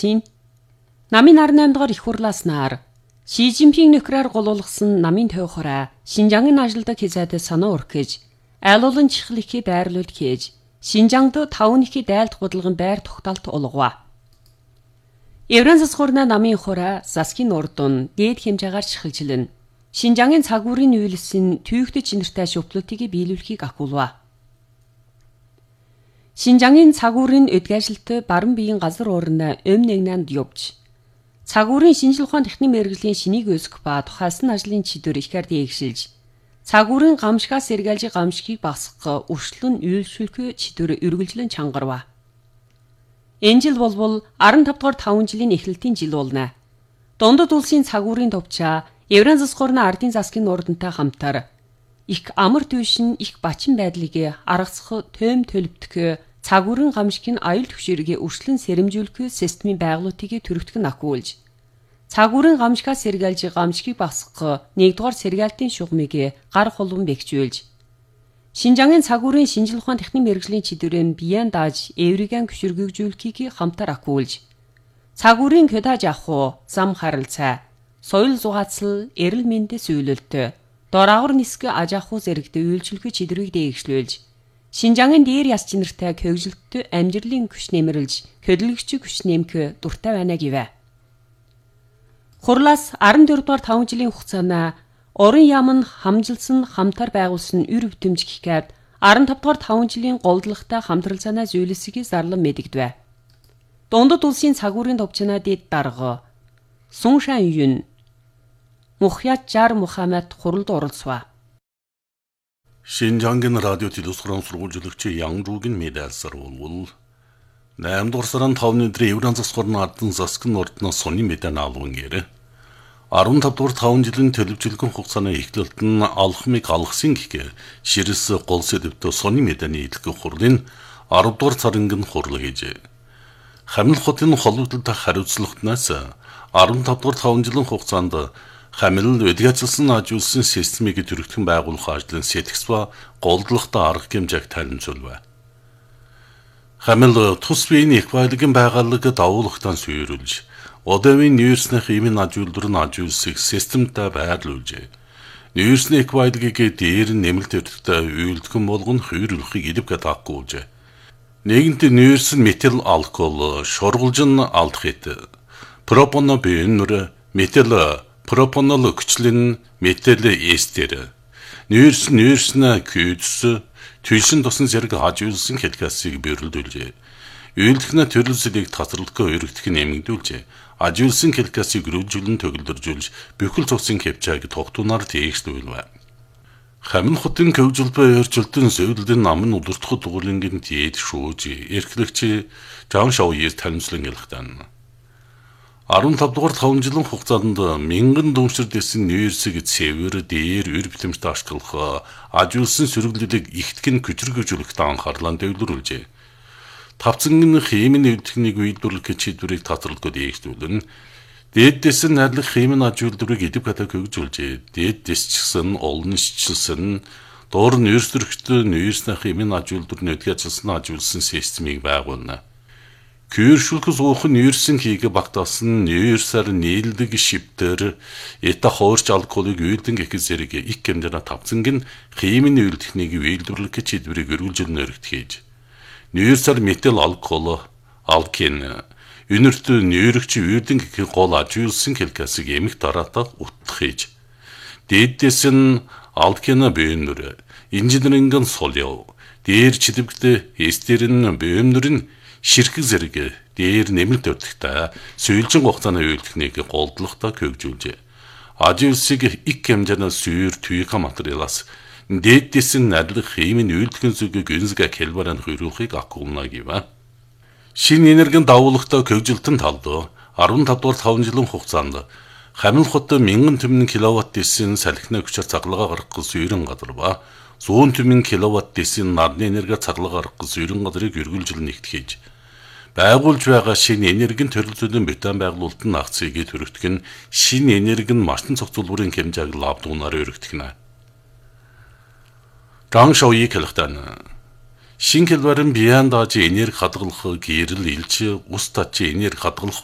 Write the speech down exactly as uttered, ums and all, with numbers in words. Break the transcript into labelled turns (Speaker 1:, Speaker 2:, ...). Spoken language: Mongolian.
Speaker 1: болсон юм. Намын арнаймд дахь их хурлааснаар Ши Цзиньпин нөхрөөр голуулгасан намын төвхөрөө Шинжангийн ажилдаг хязгаард санаа өргөж, аль олон чихэл ихий байрлуул хийж, Шинжангд таван ихий дайлт бодлогын байр тогтоолт олгова. Еврен засгуурна намын хураа Заскин урдун дээд хэмжээгээр чихэлжилэн Шинжангийн цагуурын үйлсэн түйгтэй чинэртэй шүплүүдийг биелүүлэхийг ахуулва. Шинжангийн цагуурын өдгөөжилт баран биеийн газар уурна өм нэгнанд явж цагуурын шинжлэх ухааны техникийн мэргэжлийн шинийг өсгөх ба тухайлсан ажлын чигээр ихээр дээгшилж цагуурын гамшигаас сэргээлж гамшигыг багасгах өршлөн үйлшүүлэх чигээр үргэлжлэн чангарва. Энэ жил болбол арван тавд дугаар таван жилийн эхлэлтийн жил болно. Дундад улсын цагуурын товчаа Еврен засгуурны ардын засгийн нуурдантай хамтар их амар түйшин их бачин байдлыг аргацах төм төлөвтгөх цагуурын гамшигын аюул түвшээрээ өршлөн сэрэмжүүлэх системийн байгууллагыг төрөвтгөх нь ахиулж цагуурын гамшигаас сэргээлж гамшигыг багасгах нэгдүгээр сэргээлтийн шугамыг гар холбон бэхжүүлж Шинжангийн цагуурын шинжлэх ухааны техникийн мэргэжлийн чиглэлээр биеэн дааж эвригэн гүширгэгжүүлэхийг хамтар ахиулж цагуурын көдаж авах зам харилцаа соёл зугаацал эрэл мэндэд зөвлөлтөө дораагур нисгэ аж ахуй зэрэгтэй үйлчлэх чидрийг дээгшлүүлж Шинжангийн дээр яс чинэртэй көгжилттэй амжилтын күш нэмэрлж хөдөлгөгч күш нэмэх дуртай байна гэвэ. Хурлаас арван дөрөв дугаар таван жилийн хугацаанд орон яам нь хамжилсан хамтар байгуулсан үр бүтэмж гэхэд арван тавд дугаар таван жилийн голдлагтай хамтралцаанаа зүйлсийг зарлан мэдэгдэв. Дундад улсын цагуурын товчнаа дэд дарга Суншан Юн Мухьят Жар Мухаммад хуралд оролцов.
Speaker 2: Шинжангийн радио телевизийн сургуульчлагч Янгжуугийн медальсаар болвол наймд дугаар сарын тавны өдөр Еврен засгуурны ардын Заскин урднаас сони медаль авсан гэрэ. арван тавд дугаар таван жилийн төлөвчлөгөн хугацааны эхлэлт нь алхмыг алгасан гэхээр ширэс гол сэдвтэ сони медалийн идэлгэх хурлын арав дугаар царингийн хурал хийжээ. Хамил хотын холбогдлолтой хариуцлагатнаас арван тавд дугаар таван жилийн хугацаанд Хамил өдгөөжилсөн ажуулсан системийг төрөгдөн байгуулах ажлын сэтгс ба голдлогтой арга хэмжээг танилцуулв. Хамил тус биеийн эквайлагын байгаалагд давуулагтан суурилж, одовын нүүрсний хэмээн ажуулдрын ажуулсыг системтэй байрлуулжээ. Нүүрсний эквайлагыг дээр нэмэлт өртөгтэй үйлдэгэн болгон хүйрүүлэхийг идэвхтэй таагуулжээ. Нэгэнт нүүрс нь метил алкол, шургуулжин алдахит, пропоно бенүр, метил пропонол өчлөн метал эстер нүүрс нүүрснэ күйдс түлшин тусан зэрэг хажуулсан хэлкасыг бөрлөлдүүлжээ. Үйлдэлхнэ төрөлсөлийг тасралтгүй өргөдөх нь эмгдүүлжээ. Ажуулсан хэлкасыг рүүжүүлэн төгөлдөржүүлж бүхэл цугсын кепчааг тогтунаар тээгшлүүлвэ. Хамин хотын көвжөлбө өрчлөлтөн зөвлөдөн нам нь удирдах дугуулынгийн дээд шүүж эрхлэгч Жан Шауи танилцлан ялхтан. арван тавд дугаар таван жилийн хугацаанд мянган дүншир дэсэн нүүрсийг цэвэр дээр үр бүтэмжтэй ашиглах ажуулсан сөрөглөлийг ихтгэн хүчрэгжүүлэхт анхаарлаа дэвлэрүүлжээ. Тавцангийн хэмээн үйлдэлхнийг үйлдвэрлэх чиглэлийг татварлахгүй дээгшүүлэн дээд дэсэн найрлах хэмээн ажуулдварыг идэвхтэй хөгжүүлжээ. Дээд дэсчсэн олон шилсэн доор нүүрсдөрөгт нүүрсний хэмээн ажуулдвар өдгөөжилсэн ажуулсан системийг байгуулна. Күйршүүлэх зуухан нүүрсэн хийгээ багтаасан нүүрсээр нийлдэг шивтэр эта хоорч алколыг үйлдэн гэх зэрэг их хэмжээний тавцангийн химийн үйлдэлхнийг үйлдвэрлэх чиглэлийг өргүүлжүүлэн өргөтгийж нүүрсээр метил алкол алкин өнөрт нүүрэгч үйлдэн гэх гол ажуулсан хэлкасыг эмх тараатаа утгах хийж дээдээс нь алкина бээнүр инженерингийн солио дээр чидэвгтэ эстерэн бээнүрын ширхэг зэрэг дээр нэмэлт өртөгтэй сүйэлжин хугацааны үйлдэлхнийг голдлогтой хөгжүүлжээ. Ажуулсыг их хэмжээний сүйр түйхэ материалаас дээдээс нь найрлах химийн үйлдэлхэн зүгийг гүнзгий кэлбаранд хөрүүлэхийг ахуулна гэв. Шинэ энергийн давуулагтай хөгжилтөн талд арван тавд дугаар таван жилийн хугацаанд Хамил хот мянган түмэн киловатт дэсийн салхины хүчээр цаглага гаргах сүйрэн газар ба зуун түмэн киловатт дэсийн нарны энерги цаглага гаргах сүйрэн газрыг эргүүлжил нэгтгэж байгуулж байгаа шинэ энергийн төрөлцөөний бетон байгуулалтын акцийг төрөгдөх нь шинэ энергийн машин цогцлборын хэмжээг лавдуунаар өргөдөхнэ. Жан Шауи хэлэхдээ шинэ хэлбэрэн биеэнд дааж энерги хадгалах гэрэл илж ус татж энерги хадгалах